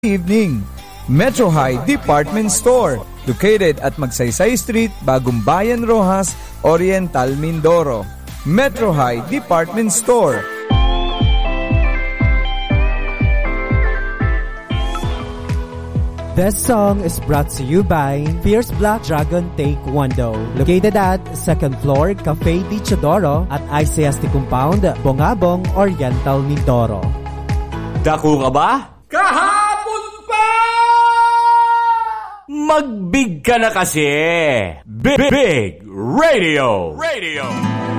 evening. Metro High Department Store, located at Magsaysay Street, Bagumbayan, Rojas, Oriental, Mindoro. Metro High Department Store. This song is brought to you by Fierce Black Dragon Taekwondo, located at 2nd floor, Cafe Di Chodoro at ICST Compound, Bongabong, Oriental, Mindoro. Dako ka ba? Kahapon pa! Magbig ka na kasi! Big Radio!